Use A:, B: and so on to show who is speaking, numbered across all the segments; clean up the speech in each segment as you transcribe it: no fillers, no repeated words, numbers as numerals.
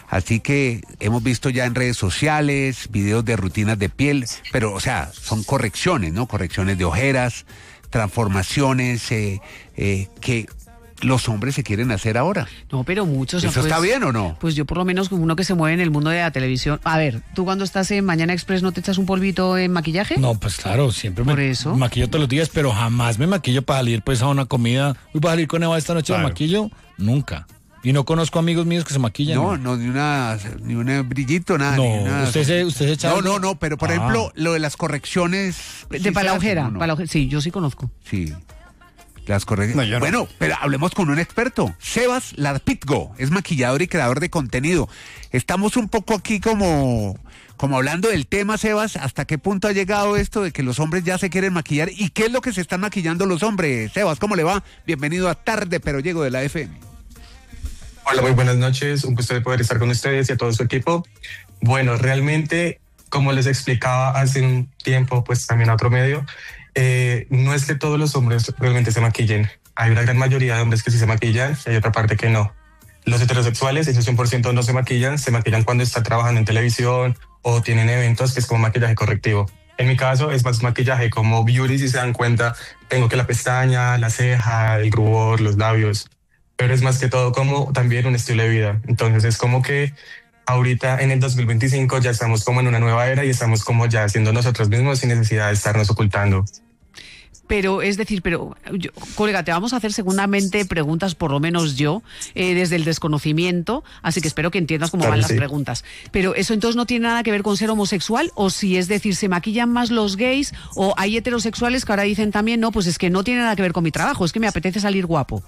A: Así que hemos visto ya en redes sociales videos de rutinas de piel, pero o sea, son correcciones, ¿no? Correcciones de ojeras, transformaciones que los hombres se quieren hacer ahora.
B: No, pero muchos...
A: ¿Eso está bien o no?
B: Pues yo por lo menos como uno que se mueve en el mundo de la televisión. A ver, ¿tú cuando estás en Mañana Express no te echas un polvito en maquillaje?
C: No, pues claro, siempre
B: ¿Por
C: me
B: eso?
C: maquillo todos los días, pero jamás me maquillo para salir pues a una comida. Uy, ¿voy a salir con Eva esta noche?
D: Claro.
C: ¿Me maquillo? Nunca. Y no conozco amigos míos que se maquillan.
A: No, ni un brillito, nada.
C: No,
A: ni una...
C: usted se echa...
A: No, pero por ejemplo, lo de las correcciones...
B: De para la ojera, para la ojera. Sí, yo sí conozco.
A: Sí. Las correcciones.
D: No, yo no.
A: Bueno, pero hablemos con un experto. Sebas Larpitgo es maquillador y creador de contenido. Estamos un poco aquí como hablando del tema, Sebas. ¿Hasta qué punto ha llegado esto de que los hombres ya se quieren maquillar? ¿Y qué es lo que se están maquillando los hombres? Sebas, ¿cómo le va? Bienvenido a Tarde Pero Llego de la FM.
E: Hola, muy buenas noches. Un gusto de poder estar con ustedes y a todo su equipo. Bueno, realmente, como les explicaba hace un tiempo, pues también a otro medio, no es que todos los hombres realmente se maquillen. Hay una gran mayoría de hombres que sí se maquillan y hay otra parte que no. Los heterosexuales, esos 100% no se maquillan cuando están trabajando en televisión o tienen eventos que es como maquillaje correctivo. En mi caso es más maquillaje como beauty, si se dan cuenta, tengo que la pestaña, la ceja, el rubor, los labios, pero es más que todo como también un estilo de vida. Entonces es como que ahorita en el 2025 ya estamos como en una nueva era y estamos como ya siendo nosotros mismos sin necesidad de estarnos ocultando.
B: Pero, es decir, colega, te vamos a hacer segundamente preguntas, por lo menos yo, desde el desconocimiento, así que espero que entiendas cómo van las preguntas. Pero eso entonces no tiene nada que ver con ser homosexual, o si es decir, se maquillan más los gays, o hay heterosexuales que ahora dicen también, no, pues es que no tiene nada que ver con mi trabajo, es que me apetece salir guapo.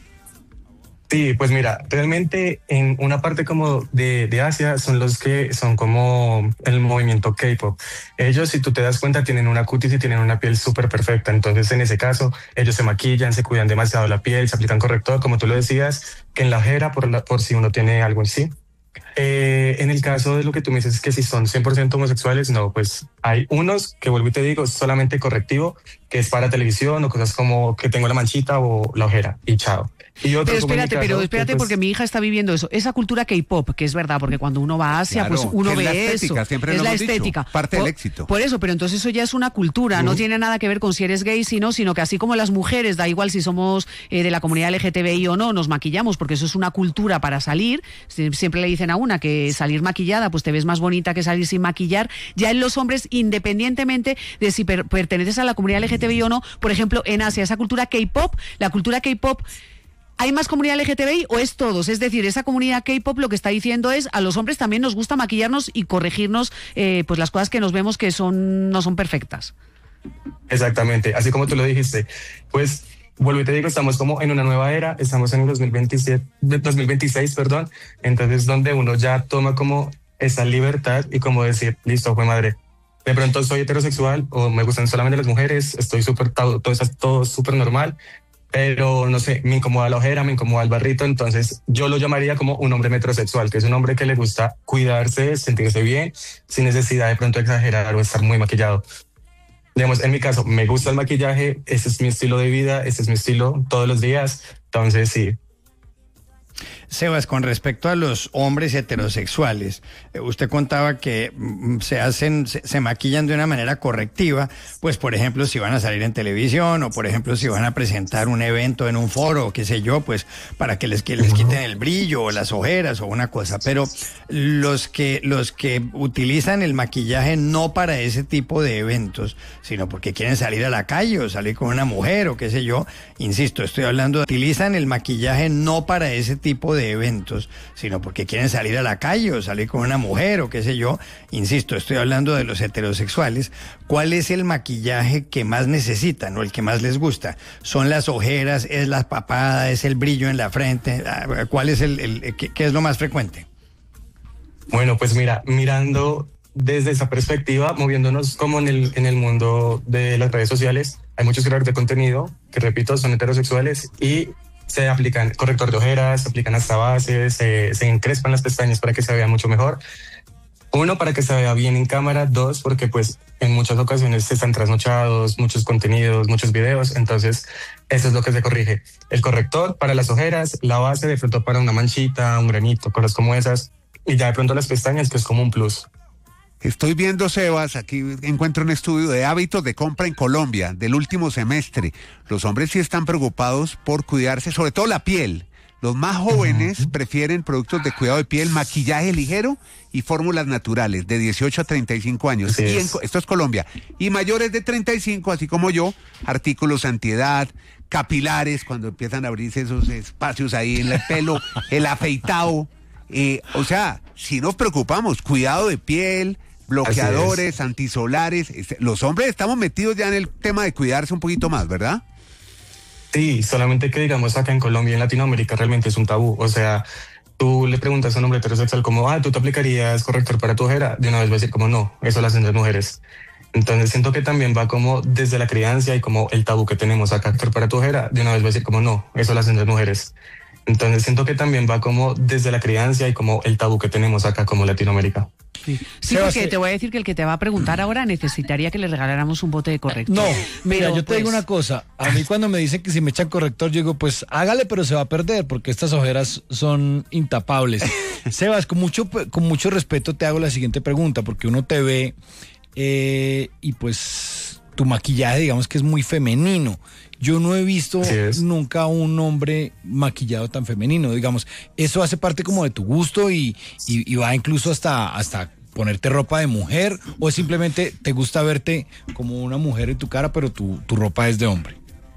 E: Sí, pues mira, realmente en una parte como de Asia son los que son como el movimiento K-pop. Ellos, si tú te das cuenta, tienen una cutis y tienen una piel súper perfecta. Entonces, en ese caso, ellos se maquillan, se cuidan demasiado la piel, se aplican corrector, como tú lo decías, que en la ojera por si uno tiene algo en sí. En el caso de lo que tú me dices, que si son 100% homosexuales, no, pues hay unos que, vuelvo y te digo, es solamente correctivo, que es para televisión o cosas como que tengo la manchita o la ojera y chao. Y otros,
B: pero espérate, porque mi hija está viviendo eso, esa cultura K-pop, que es verdad, porque cuando uno va a Asia,
A: claro,
B: pues uno ve
A: la estética,
B: eso,
A: siempre
B: es
A: lo
B: la
A: hemos
B: estética.
A: Dicho, parte del éxito.
B: Por eso, pero entonces eso ya es una cultura, no tiene nada que ver con si eres gay, sino que así como las mujeres, da igual si somos de la comunidad LGTBI o no, nos maquillamos, porque eso es una cultura para salir. Siempre le dicen a una que salir maquillada, pues te ves más bonita que salir sin maquillar. Ya en los hombres, independientemente de si perteneces a la comunidad LGTBI o no, por ejemplo, en Asia, esa cultura K-pop, la cultura K-pop, ¿hay más comunidad LGTBI o es todos? Es decir, esa comunidad K-pop lo que está diciendo es a los hombres también nos gusta maquillarnos y corregirnos pues las cosas que nos vemos que no son perfectas.
E: Exactamente, así como tú lo dijiste. Pues vuelvo y te digo, estamos como en una nueva era, estamos en el 2026, perdón. Entonces donde uno ya toma como esa libertad y como decir, listo, fue madre. De pronto soy heterosexual o me gustan solamente las mujeres, estoy todo súper normal. Pero no sé, me incomoda la ojera, me incomoda el barrito, entonces yo lo llamaría como un hombre metrosexual, que es un hombre que le gusta cuidarse, sentirse bien, sin necesidad de pronto exagerar o estar muy maquillado. Digamos, en mi caso, me gusta el maquillaje, ese es mi estilo de vida, ese es mi estilo todos los días, entonces sí.
D: Sebas, con respecto a los hombres heterosexuales, usted contaba que se maquillan de una manera correctiva, pues por ejemplo si van a salir en televisión o por ejemplo si van a presentar un evento en un foro o qué sé yo, pues para que les quiten el brillo o las ojeras o una cosa, pero los que utilizan el maquillaje no para ese tipo de eventos, sino porque quieren salir a la calle o salir con una mujer o qué sé yo, insisto, utilizan el maquillaje no para ese tipo de eventos, sino porque quieren salir a la calle o salir con una mujer o qué sé yo, insisto, estoy hablando de los heterosexuales. ¿Cuál es el maquillaje que más necesitan o el que más les gusta? ¿Son las ojeras, es la papada, es el brillo en la frente? ¿Cuál es qué es lo más frecuente?
E: Bueno, pues mira, mirando desde esa perspectiva, moviéndonos como en el mundo de las redes sociales, hay muchos creadores de contenido que, repito, son heterosexuales y se aplican corrector de ojeras, se aplican hasta bases, se encrespan las pestañas para que se vea mucho mejor. Uno, para que se vea bien en cámara. Dos, porque pues en muchas ocasiones están trasnochados, muchos contenidos, muchos videos. Entonces, eso es lo que se corrige. El corrector para las ojeras, la base de pronto para una manchita, un granito, cosas como esas. y ya de pronto las pestañas, que es como un plus.
A: Estoy viendo, Sebas, aquí encuentro un estudio de hábitos de compra en Colombia del último semestre. Los hombres sí están preocupados por cuidarse, sobre todo la piel. Los más jóvenes prefieren productos de cuidado de piel, maquillaje ligero y fórmulas naturales de 18 a 35 años.
E: Así es.
A: Esto es Colombia. Y mayores de 35, así como yo, artículos antiedad, capilares, cuando empiezan a abrirse esos espacios ahí en el pelo, el afeitado. O sea, si nos preocupamos, cuidado de piel, bloqueadores, antisolares. Los hombres estamos metidos ya en el tema de cuidarse un poquito más, ¿verdad?
E: Sí, solamente que digamos acá en Colombia y en Latinoamérica realmente es un tabú. O sea, tú le preguntas a un hombre heterosexual como, ¿tú te aplicarías corrector para tu ojera? De una vez va a decir como, no, eso lo hacen las mujeres. Entonces siento que también va como desde la crianza y como el tabú que tenemos acá, corrector para tu ojera, de una vez va a decir como, no, eso lo hacen las mujeres. Entonces siento que también va como desde la crianza y como el tabú que tenemos acá como Latinoamérica.
B: Sí, porque te voy a decir que el que te va a preguntar ahora necesitaría que le regaláramos un bote de corrector.
C: No, mira,
B: Pero,
C: yo te digo una cosa. A mí cuando me dicen que si me echan corrector, yo digo, pues hágale, pero se va a perder, porque estas ojeras son intapables. Sebas, con mucho respeto te hago la siguiente pregunta, porque uno te ve y pues tu maquillaje, digamos que es muy femenino. Yo no he visto nunca un hombre maquillado tan femenino, digamos. ¿Eso hace parte como de tu gusto y va incluso hasta ponerte ropa de mujer? ¿O simplemente te gusta verte como una mujer en tu cara, pero tu ropa es de hombre?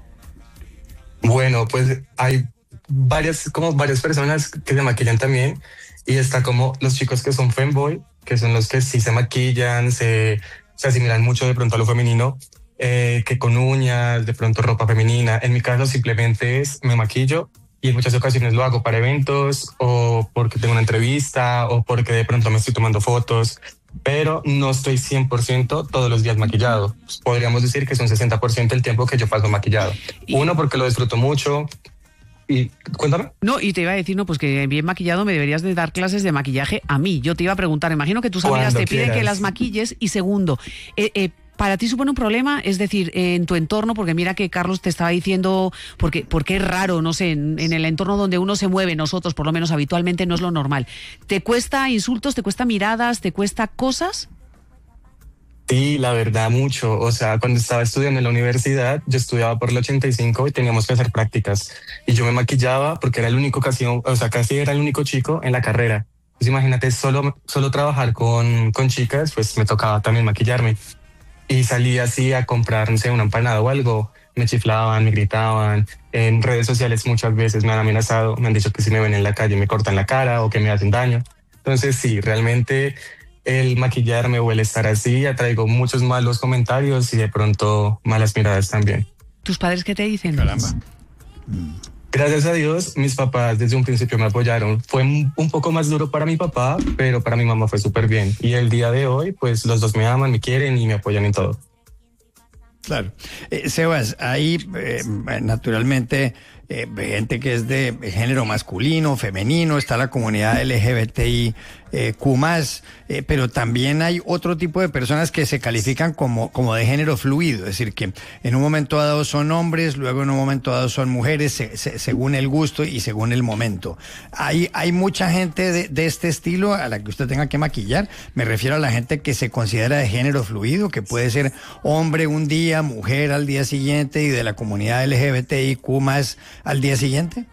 E: Bueno, pues hay varias personas que se maquillan también, y está como los chicos que son femboy, que son los que sí se maquillan, se asimilan mucho de pronto a lo femenino, que con uñas, de pronto ropa femenina. En mi caso simplemente me maquillo, y en muchas ocasiones lo hago para eventos o porque tengo una entrevista o porque de pronto me estoy tomando fotos, pero no estoy 100% todos los días maquillado. Pues podríamos decir que es un 60% el tiempo que yo paso maquillado. Uno, porque lo disfruto mucho. Y cuéntame.
B: No, y te iba a decir, no, pues que bien maquillado me deberías de dar clases de maquillaje a mí. Yo te iba a preguntar, imagino que tus amigas te piden que las maquilles. Y segundo, ¿para ti supone un problema? Es decir, en tu entorno, porque mira que Carlos te estaba diciendo, porque es raro, no sé, en el entorno donde uno se mueve, nosotros por lo menos habitualmente no es lo normal. ¿Te cuesta insultos, te cuesta miradas, te cuesta cosas?
E: Sí, la verdad, mucho. O sea, cuando estaba estudiando en la universidad, yo estudiaba por el 85 y teníamos que hacer prácticas. Y yo me maquillaba porque era el único casi era el único chico en la carrera. Pues imagínate, solo trabajar con chicas, pues me tocaba también maquillarme. Y salía así a comprar, no sé, una empanada o algo. Me chiflaban, me gritaban. En redes sociales muchas veces me han amenazado, me han dicho que si me ven en la calle me cortan la cara o que me hacen daño. Entonces sí, realmente el maquillarme o el estar así atraigo muchos malos comentarios y de pronto malas miradas también.
B: ¿Tus padres qué te dicen?
D: Caramba.
E: Gracias a Dios, mis papás desde un principio me apoyaron. Fue un poco más duro para mi papá, pero para mi mamá fue súper bien. Y el día de hoy, pues los dos me aman, me quieren y me apoyan en todo.
D: Claro. Sebas, ahí naturalmente gente que es de género masculino, femenino, está la comunidad LGBTI Q+, pero también hay otro tipo de personas que se califican como de género fluido, es decir, que en un momento dado son hombres, luego en un momento dado son mujeres, según el gusto y según el momento. Hay mucha gente de este estilo a la que usted tenga que maquillar. Me refiero a la gente que se considera de género fluido, que puede ser hombre un día, mujer al día siguiente, y de la comunidad LGBTIQ+ al día siguiente.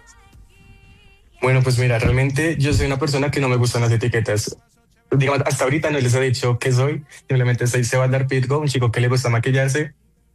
E: Bueno, pues mira, realmente yo soy una persona que no me gustan las etiquetas. Digamos, hasta ahorita no les he dicho qué soy, simplemente soy Sebas Darpitgo, un chico que le gusta maquillarse.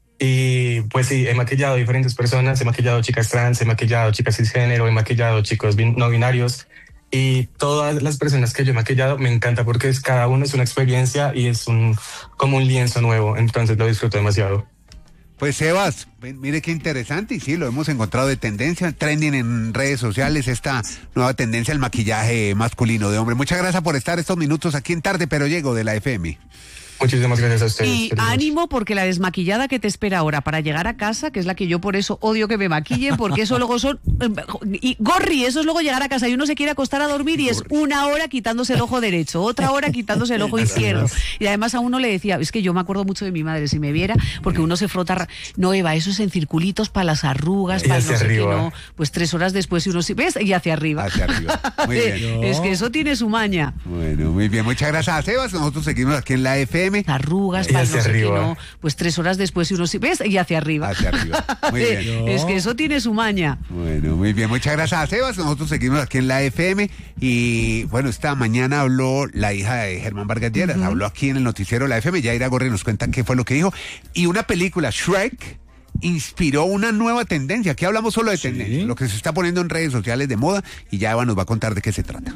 E: Y pues sí, he maquillado a diferentes personas, he maquillado chicas trans, he maquillado chicas cisgénero, he maquillado chicos no binarios. Y todas las personas que yo he maquillado me encanta porque cada uno es una experiencia y es como un lienzo nuevo, entonces lo disfruto demasiado.
A: Pues Sebas, mire qué interesante, y sí, lo hemos encontrado de tendencia, trending en redes sociales, esta nueva tendencia al maquillaje masculino de hombre. Muchas gracias por estar estos minutos aquí en Tarde Pero Llego de la FM.
E: Muchísimas gracias a ustedes.
B: Y ánimo, porque la desmaquillada que te espera ahora para llegar a casa, que es la que yo por eso odio que me maquillen, porque eso luego son... Y Gorri, eso es luego llegar a casa y uno se quiere acostar a dormir y es una hora quitándose el ojo derecho, otra hora quitándose el ojo izquierdo. Y además a uno le decía, es que yo me acuerdo mucho de mi madre, si me viera, porque uno se frota... No, Eva, eso es en circulitos para las arrugas, para no sé qué, no. Pues 3 horas después y uno sí, ¿ves? Y hacia arriba.
A: Hacia arriba. Muy bien.
B: Es que eso tiene su maña.
A: Bueno, muy bien. Muchas gracias a Sebas. Nosotros seguimos aquí en la FM.
B: Arrugas, para no sé qué, no. Pues 3 horas después y uno sí, ¿ves? Y hacia arriba.
A: Hacia arriba. Muy bien.
B: Es que eso tiene su maña.
A: Bueno, muy bien. Muchas gracias a Sebas. Nosotros seguimos aquí en la FM. Y bueno, esta mañana habló la hija de Germán Vargas Lleras. Habló aquí en el noticiero de la FM. Yaira Gorri nos cuenta qué fue lo que dijo. Y una película, Shrek, inspiró una nueva tendencia. Aquí hablamos solo de tendencia, lo que se está poniendo en redes sociales de moda, y ya Eva nos va a contar de qué se trata.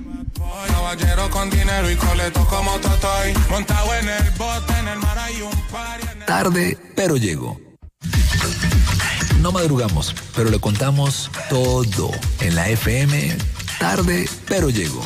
F: Tarde, pero llego. No madrugamos, pero le contamos todo en la FM. Tarde, pero llego.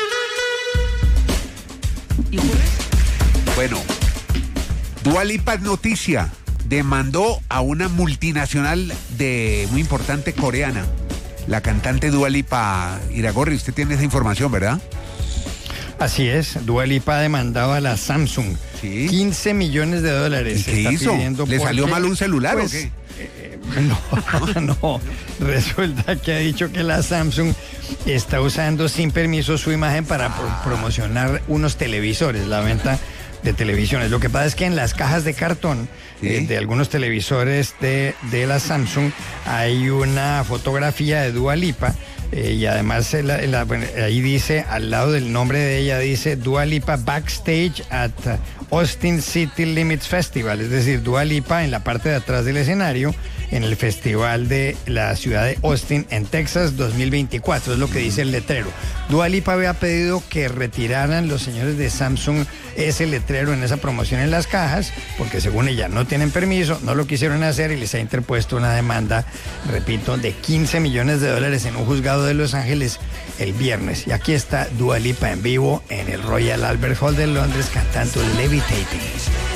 A: Bueno, Dua Lipa es noticia. Demandó a una multinacional muy importante coreana, la cantante Dua Lipa. Iragorri, usted tiene esa información, ¿verdad?
D: Así es, Dua Lipa ha demandado a la Samsung.
A: ¿Sí?
D: 15 millones de dólares.
A: ¿Y qué hizo? ¿Le salió mal un celular o qué?
D: No. Resulta que ha dicho que la Samsung está usando sin permiso su imagen para promocionar unos televisores, la venta de televisiones. Lo que pasa es que en las cajas de cartón de algunos televisores de la Samsung hay una fotografía de Dua Lipa, y además ahí dice, al lado del nombre de ella, dice Dua Lipa backstage at Austin City Limits Festival, es decir, Dua Lipa en la parte de atrás del escenario en el festival de la ciudad de Austin en Texas 2024, es lo que dice el letrero. Dua Lipa había pedido que retiraran los señores de Samsung ese letrero en esa promoción en las cajas, porque según ella no tienen permiso, no lo quisieron hacer y les ha interpuesto una demanda, repito, de 15 millones de dólares en un juzgado de Los Ángeles el viernes. Y aquí está Dua Lipa en vivo en el Royal Albert Hall de Londres cantando Levitating.